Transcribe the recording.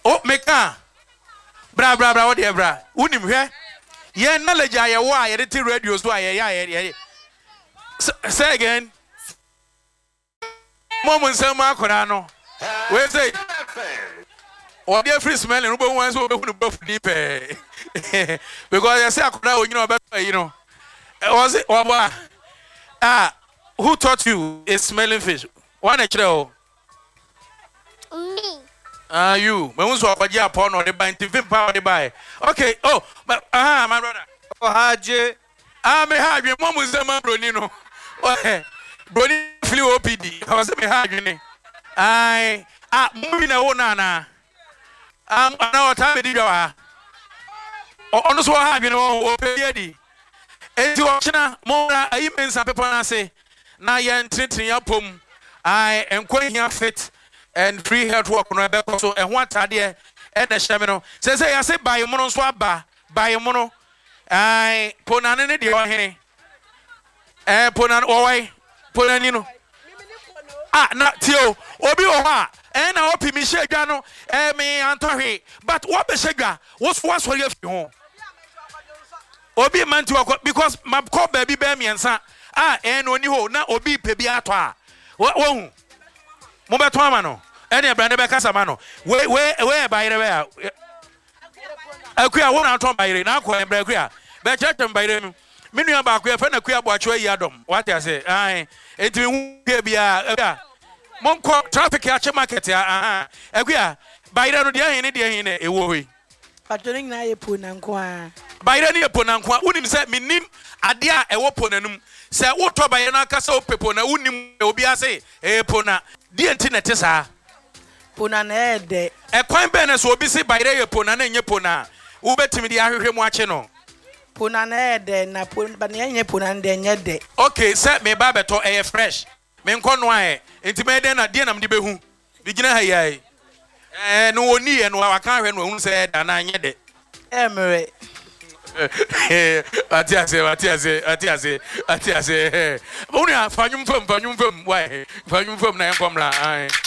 Oh, meka. Bra, what dear bra? Unim here? Yeah, knowledge I why editing radio so yeah. Say again. Mom say Marco. Where say? Or dear free smelling, who wants to open the buff deep. Because I say I could know better, you know. Was it or what? Who taught you a smelling fish? One actually. Me. You. When we saw a jar upon or the buying to power to buy. Okay. Oh, but my brother. Oh, Haji. I may have your mom with the man, Bronino. Brony flew OPD. I was a mahogany. Moving a one. I know what time it is. On the swab, you know, Opedi. And to Ochina, Mona, I mean, some people say, now you're entering your pum. I am quite your fit and free health work on Rebecca. So, and what idea at the Shamino says, I say, buy a mono swab bar, buy a mono. I put on any deal, Henny. And put on away, put on, you know. Not Tio, Obi Oha. And I hope he Michelle Gano, me Antori. But what the Shega was for your home. Obi man to because my call baby bear me and son. And when you now Obi Pebiatoa. What won't Mobatomano? Any brand of Casamano. Where by the way? I queer one out on by it now, quite a but church and by them. Many about queer friend a queer watch way yadom. What I say, it will be a. Monko traffic catch market ya ekwia bayira no dia hin e wowe patoning na yepo na nkwa bayira ne yepo na nkwa unim se minim ade a ewo po nanum se woto bayira na aka se opepo na unim obi ase epo na die nti na tesa pona na ede ekwan be na so obi se bayira yepo na na nye pona wo betimi di ahwehwe mu ache no pona na ede na pona ba na nye pona nde nye de okay se me ba beto e fresh me nko no ae enti me den na de na mde behu bigina ha yai no oni e no aka hwe no hu se da na nye de emre atiase oni afanyum fam why fanyum fam na enkomla ai